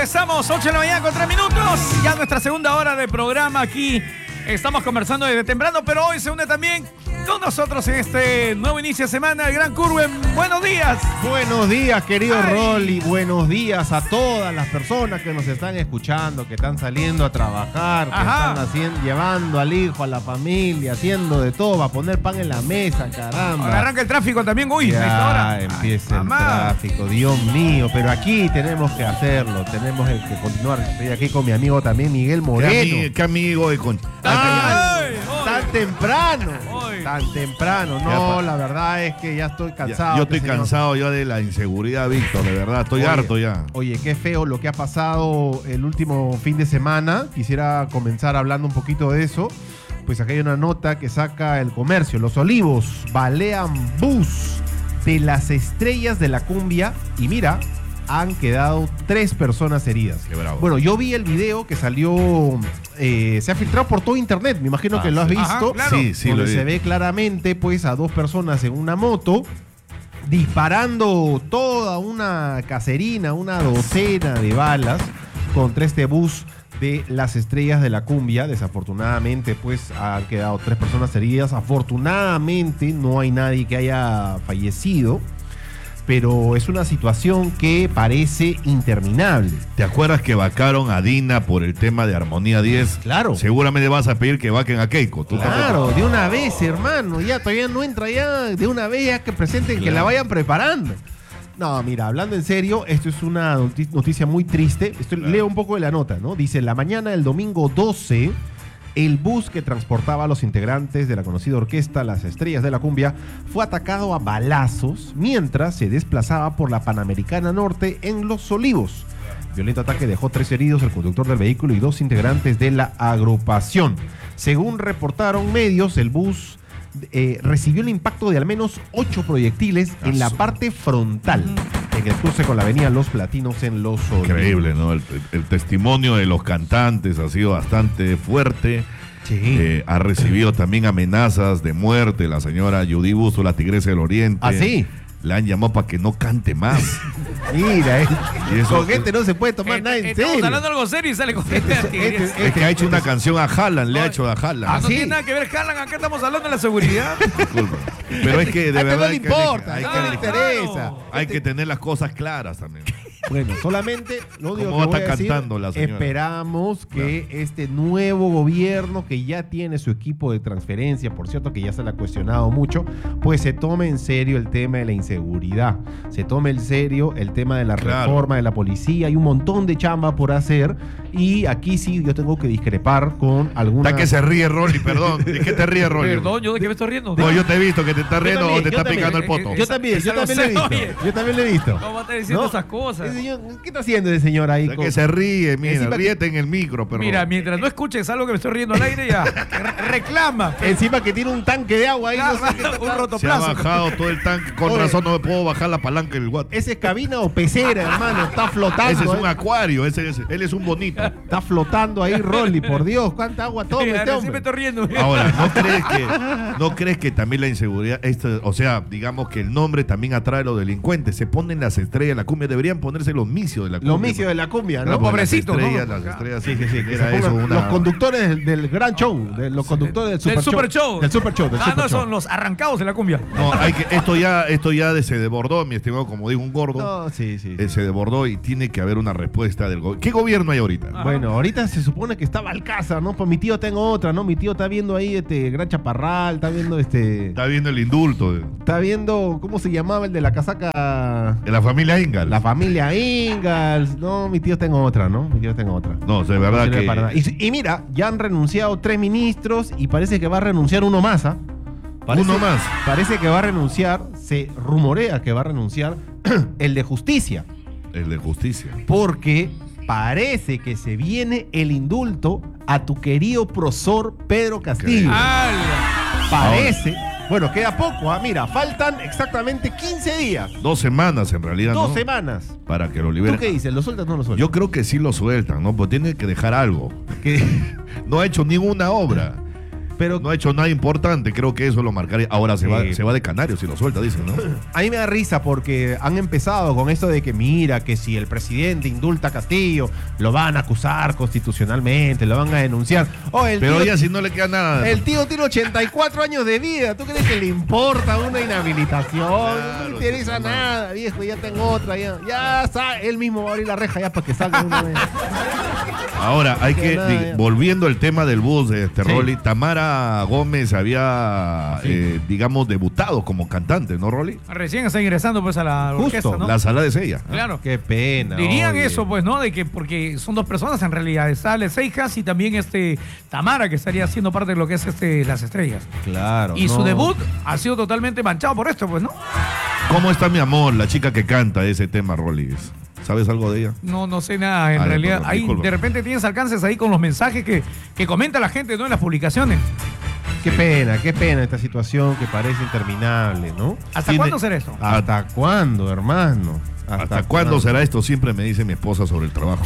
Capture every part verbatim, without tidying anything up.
Empezamos ocho de la mañana con tres minutos. Ya nuestra segunda hora de programa aquí. Estamos conversando desde temprano, pero hoy se une también con nosotros en este nuevo inicio de semana el Gran Curwen. Buenos días. Buenos días, querido Ay. Rolly. Buenos días a todas las personas que nos están escuchando, que están saliendo a trabajar, que Ajá. están haciendo, llevando al hijo, a la familia, haciendo de todo para poner pan en la mesa, caramba. Ahora arranca el tráfico también, uy, a esta Ya hora. empieza Ay, el mamá. tráfico, Dios mío, pero aquí tenemos que hacerlo, tenemos que continuar. Estoy aquí con mi amigo también, Miguel ¿Qué, Moreno. ami- qué amigo de con... Ay, ay. Tan temprano, Ay. tan temprano. Ya, No, pa- la verdad es que ya estoy Ya, cansado. yo estoy señor. cansado ya de la inseguridad, Víctor, de verdad, estoy Oye, harto ya. Oye, qué feo lo que ha pasado el último fin de semana. Quisiera comenzar hablando un poquito de eso. Pues acá hay una nota que saca El Comercio. Los Olivos balean bus de las estrellas de la cumbia y mira, han quedado tres personas heridas. Qué bravo. Bueno, yo vi el video que salió, eh, se ha filtrado por todo internet, me imagino Ah, que lo has sí. visto. Ajá, claro. Sí, sí, donde lo vi. se ve claramente pues a dos personas en una moto disparando toda una caserina, una docena de balas contra este bus de las estrellas de la cumbia. Desafortunadamente pues han quedado tres personas heridas. Afortunadamente no hay nadie que haya fallecido, pero es una situación que parece interminable. ¿Te acuerdas que vacaron a Dina por el tema de Armonía diez? Claro. Seguramente vas a pedir que vaquen a Keiko. ¿Tú Claro, de una vez, hermano, ya todavía no entra ya, de una vez ya que presenten, que Claro. la vayan preparando. No, mira, hablando en serio, esto es una noti- noticia muy triste. Esto, Claro. Leo un poco de la nota, ¿no? Dice, la mañana del domingo doce, el bus que transportaba a los integrantes de la conocida orquesta Las Estrellas de la Cumbia fue atacado a balazos mientras se desplazaba por la Panamericana Norte en Los Olivos. Violento ataque dejó tres heridos, el conductor del vehículo y dos integrantes de la agrupación. Según reportaron medios, el bus eh, recibió el impacto de al menos ocho proyectiles en la parte frontal, en el cruce con la avenida Los Platinos en Los Olivos. Increíble, ¿no? El, el testimonio de los cantantes ha sido bastante fuerte. Sí. Eh, ha recibido también amenazas de muerte la señora Judy Busto, la tigresa del Oriente. ¿Ah, sí? Le han llamado para que no cante más. Mira, eh, Y eso- con este no se puede tomar Eh, nada en Estamos serio. hablando de algo serio y sale con Este- este. este- Es que ha hecho una canción a Haaland, le ha hecho a Ah, Haaland. no sí. tiene nada que ver, Haaland, acá estamos hablando de la seguridad. Disculpa. Pero es que de A este verdad no le hay que- importa, hay no que- le interesa. hay que tener las cosas claras también. Bueno, solamente lo único ¿Cómo que va a voy a estar decir, cantando la señora? esperamos que este nuevo gobierno, que ya tiene su equipo de transferencia, por cierto que ya se le ha cuestionado mucho, pues se tome en serio el tema de la inseguridad, se tome en serio el tema de la Claro. reforma de la policía, hay un montón de chamba por hacer y aquí sí yo tengo que discrepar con alguna... Está que se ríe Rolly, perdón. ¿De qué te ríes, Rolly? Perdón, ¿yo de qué me estoy riendo? No, yo te he visto que te estás riendo también, o te yo está también. picando el Eh, poto. eh, Yo también, Esa- yo esa también no lo he sé, visto. oye. Yo también lo he visto. ¿Cómo va a estar diciendo ¿No? esas cosas? Ese señor, ¿qué está haciendo ese señor ahí? Está con- que se ríe, mira, Encima que- ríete en el micro, perdón. Mira, mientras no escuches algo que me estoy riendo al aire, ya re- reclama. Encima que tiene un tanque de agua ahí. no sé qué está- Un Se ha rotoplazo. bajado todo el tanque. Con Oye. razón no me puedo bajar la palanca del guate. ¿Ese es cabina o pecera, hermano? Está flotando. Ese es un ¿eh? acuario, ese es- él es un bonito. Está flotando ahí, Rolly, por Dios. ¿Cuánta agua toma Mira, este recién me hombre? estoy riendo. Ahora, ¿no crees que, no crees que también la inseguridad, esto, o sea, digamos que el nombre también atrae a los delincuentes? Se ponen las estrellas de la cumbia, deberían ponerse los misios de la cumbia. Los misios de la cumbia, Claro, ¿no? porque Pobrecitos, las ¿no? estrellas, las estrellas, sí, sí, sí, que Se era pongan eso una... Los conductores del, del gran show, de los conductores del super, Del super show. Del super show, del Ah, super no, show. son los arrancados de la cumbia. No, hay que, esto ya, esto ya de- se desbordó, mi estimado, como digo, un gordo. No, sí, sí. eh, se desbordó y tiene que haber una respuesta del gobierno. ¿Qué gobierno hay ahorita? Ah. Bueno, ahorita se supone que está Balcázar, ¿no? Pues mi tío tengo otra, ¿no? Mi tío está viendo ahí este Gran Chaparral, está viendo este... Está viendo el indulto de, Está viendo, ¿cómo se llamaba el de la casaca? de la familia Ingalls. La familia Ingalls. No, mi tío tengo otra, ¿no? Mi tío tengo otra. No, de verdad No sirve que... para nada. Y, y mira, ya han renunciado tres ministros y parece que va a renunciar uno más, ¿ah? Parece- Uno más. Parece que va a renunciar, se rumorea que va a renunciar el de justicia, El de justicia. porque parece que se viene el indulto a tu querido profesor Pedro Castillo. ¡Hala! Parece. Bueno, queda poco, ¿ah? Mira, faltan exactamente quince días. Dos semanas en realidad, Dos ¿no? semanas. Para que lo ¿Tú liberen. qué dices? ¿Lo sueltas o no lo sueltas? Yo creo que sí lo sueltan, ¿no? Pues tiene que dejar algo. Que- No ha hecho ninguna obra. Pero no ha hecho nada importante, creo que eso lo marcaría. Ahora se, Sí. va, se va de Canarios si lo suelta, dicen, ¿no? a mí me da risa porque han empezado con esto de que mira, que si el presidente indulta a Castillo, lo van a acusar constitucionalmente, lo van a denunciar. Oh, el Pero tío, ya si no le queda nada. el tío tiene ochenta y cuatro años de vida. ¿Tú crees que le importa una inhabilitación? Claro, no le interesa sí, nada, viejo. Ya tengo otra. Ya, ya está. Él mismo va a abrir la reja ya para que salga una vez. Ahora, hay Que que, nada, di- ya. volviendo al tema del bus de este Sí. Rolly, Tamara Gómez había, Sí. eh, digamos, debutado como cantante, ¿no, Rolly? Recién está ingresando pues a la Justo, orquesta, ¿no? La sala de Sella. Claro. Qué pena. Dirían oye. eso, pues, ¿no? De que porque son dos personas en realidad. Está Ale Seijas y también este Tamara, que estaría siendo parte de lo que es este Las Estrellas. Claro. Y su no. debut ha sido totalmente manchado por esto, pues, ¿no? ¿Cómo está mi amor, la chica que canta ese tema, Rolly? ¿Sabes algo de ella? No, no sé nada. En Ah, realidad, perdón, ahí disculpa. de repente tienes alcances ahí con los mensajes que, que comenta la gente, ¿no? En las publicaciones. Qué pena, qué pena esta situación que parece interminable, ¿no? ¿Hasta Tiene- cuándo será esto? ¿Hasta cuándo, hermano? ¿Hasta, cuándo será esto? Siempre me dice mi esposa sobre el trabajo.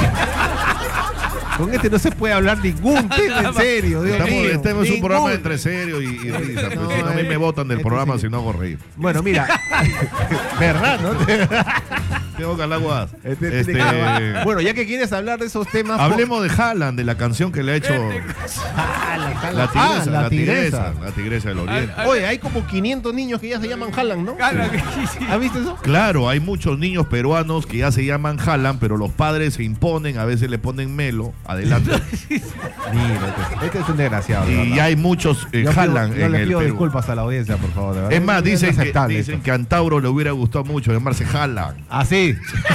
Con este no se puede hablar ningún tema en serio, Dios Estamos, mío. estamos en un Ningún. programa entre serio y, y risa. Pues, No, si no, a mí eh, me votan del este programa sí. si no hago reír. Bueno, mira. ¿Verdad, no? Tengo calaguas. Este Este, tiene que- Bueno, ya que quieres hablar de esos temas. hablemos de Haaland, de la canción que le ha hecho Ah, la, la tigresa, ah, la, la tigresa, tigresa. la tigresa del oriente. Ah, Oye, hay como quinientos niños que ya se llaman Haaland, ¿no? Gana, que- sí. ¿Has visto eso? Claro, hay muchos niños peruanos que ya se llaman Haaland, pero los padres se imponen, a veces le ponen Melo, adelante. Mira, este, este es un desgraciado. de Y verdad. hay muchos eh, Yo pido- Haaland yo en le el pido Perú. disculpas a la audiencia, por favor. de verdad. Es más, dicen, que, inaceptable dicen esto. que a Antauro le hubiera gustado mucho llamarse Haaland. Ah, sí.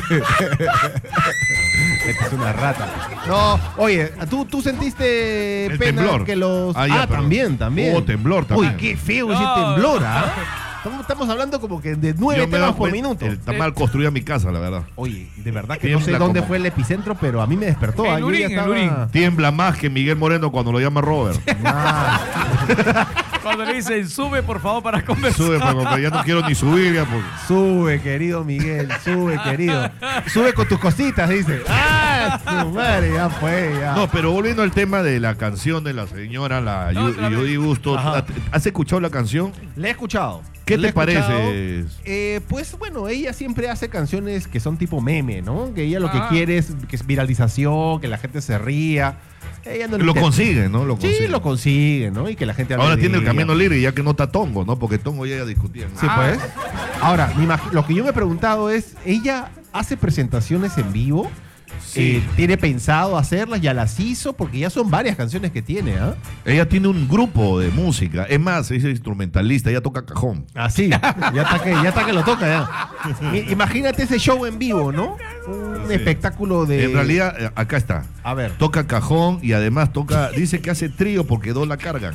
Esta es una rata. No, oye, ¿tú, tú sentiste El pena temblor. que los. Ah, Ah, ya, perdón. también, también. Hubo temblor también. Uy, qué feo ese No. temblor, ¿ah? Estamos, estamos hablando como que de nueve Yo me he temas dado por cuenta, minuto. el- Está mal construida mi casa, la verdad. Oye, de verdad que no sé Tiembla dónde como- fue el epicentro, pero a mí me despertó. En ah, yo Lurín, ya en estaba- Lurín. Tiembla más que Miguel Moreno cuando lo llama Robert. Ah, Cuando le dicen, sube por favor para conversar. Sube, pues, porque ya no quiero ni subir. Ya, pues. sube, querido Miguel, sube, querido. Sube con tus cositas, dice. Ah, su madre, ya fue, ya. No, pero volviendo al tema de la canción de la señora, la No, Yu- otra vez. Judy Bustos. Ajá. ¿Has escuchado la canción? Le he escuchado. ¿Qué Le te he escuchado. parece? Eh, pues bueno, ella siempre hace canciones que son tipo meme, ¿no? Que ella lo que Ah. quiere es, que es viralización, que la gente se ría. Ella no le Lo inter- consigue, ¿no? Lo Sí, consigue. lo consigue, ¿no? Y que la gente hable Ahora de tiene el ella. camino libre, ya que no está Tongo, ¿no? Porque Tongo ya discutía. ¿no? Sí, Ah. pues. Ahora, me imag- lo que yo me he preguntado es, ¿ella hace presentaciones en vivo? Sí. Eh, ¿Tiene pensado hacerlas? ¿Ya las hizo? Porque ya son varias canciones que tiene, ¿ah? Ella tiene un grupo de música. Es más, es instrumentalista, ella toca cajón. Así, ya está que, ya está que lo toca ya. I- Imagínate ese show en vivo, ¿no? Un Sí. espectáculo de... En realidad, eh, acá está. A ver. Toca cajón y además toca, dice que hace trío porque dos la cargan.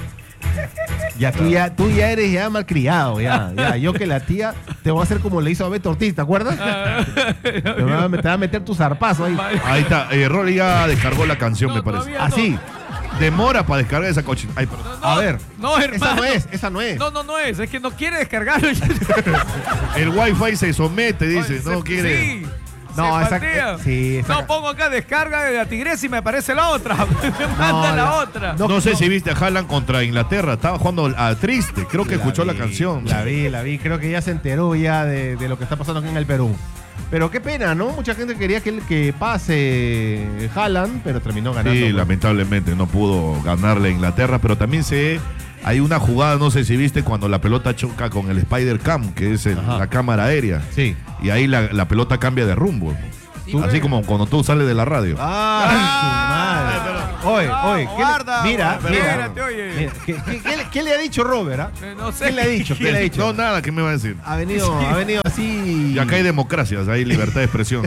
Ya tú ya, tú ya eres ya malcriado, ya, ya. Yo que la tía te voy a hacer como le hizo a Beto Ortiz, ¿te acuerdas? Te va a, te va a meter tu zarpazo ahí. Ahí está, eh, Rolly ya descargó la canción, No, me parece. todavía Así. Demora para descargar esa cochina. Ay, perdón. No, A ver. No, hermano. Esa no es, esa no es. No, no, no es. Es que no quiere descargarlo. El wifi se somete, dice, Oye, no se- quiere. Sí. No, se esa- patea. eh, sí, esa- No, pongo acá descarga de la tigresa y me aparece la otra. Me manda la, la- otra. No, No, sé no. si viste a Haaland contra Inglaterra, estaba jugando a triste, creo que escuchó la vi, canción. La vi, la vi. Creo que ya se enteró ya de, de lo que está pasando aquí en el Perú. Pero qué pena, ¿no? Mucha gente quería que, que pase Haaland, pero terminó ganando. Sí, pues. lamentablemente no pudo ganarle a Inglaterra, pero también se hay una jugada, no sé si viste, cuando la pelota choca con el Spider Cam, que es el- Ajá. la cámara aérea, Sí. y ahí la, la pelota cambia de rumbo. Sí, Así pues. como cuando tú sales de la radio. ¡Ah, su madre! Oye, Ah, oye, ¿qué le- guarda, mira, espérate, mira, oye. mira, ¿qué, qué- qué le- qué le ha dicho Robert? ah? Eh, No sé. ¿Qué le ha dicho? ¿Qué le ha dicho? No, nada, ¿qué me va a decir? Ha venido, ha venido así. Y acá hay democracias, hay libertad de expresión.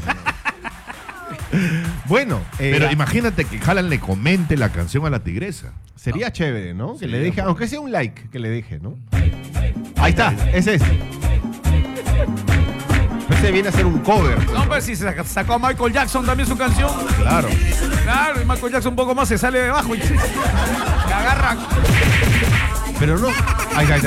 Bueno, eh, Pero imagínate que Haaland le comente la canción a la tigresa. sería chévere, ¿no? Que Sería le deje, bueno. aunque sea un like, que le deje, ¿no? Ahí está, ese es. Ese viene a ser un cover. No, pues si se sacó a Michael Jackson también su canción. Claro. Claro, y Michael Jackson un poco más se sale de abajo y se agarra. Pero no. Ahí está, ahí está.